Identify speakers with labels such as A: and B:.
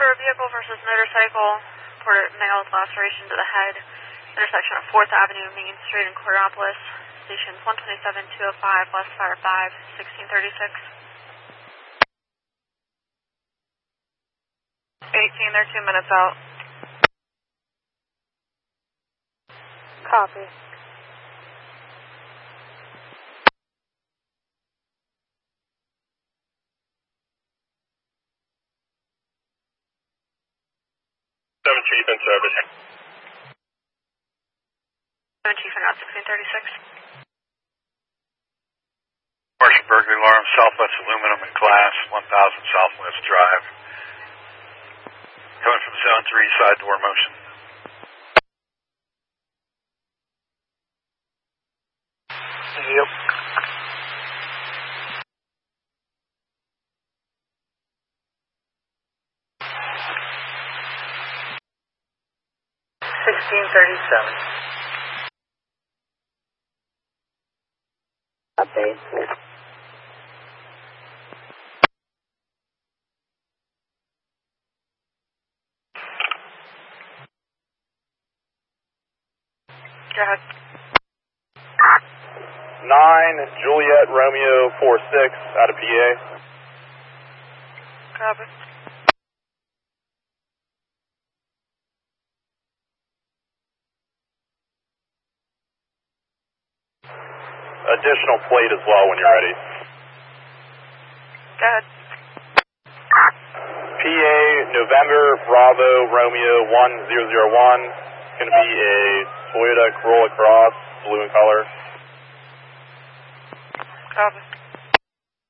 A: for a vehicle versus motorcycle, reported male with laceration to the head, intersection of 4th Avenue, Main Street in Coraopolis, stations 127, 205, West Fire 5, 1636. 18, they're 2 minutes out. Copy.
B: Chief in service.
A: 7 Chief in route 1636.
C: Commercial burglary alarm, Southwest Aluminum and Glass, 1000 Southwest Drive. Coming from zone 3, side door motion.
B: Yep.
A: Update. Go ahead.
B: 9 Juliet Romeo 46 out of PA.
A: Copy.
B: Additional plate as well when you're ready.
A: Go ahead.
B: PA November Bravo Romeo 1001. It's going to be a Toyota Corolla Cross, blue in color.
A: Copy.